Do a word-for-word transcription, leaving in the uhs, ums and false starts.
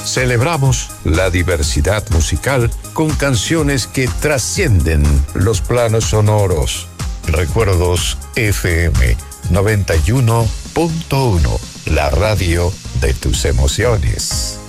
Celebramos la diversidad musical con canciones que trascienden los planos sonoros. Recuerdos F M noventa y uno punto uno, la radio de tus emociones.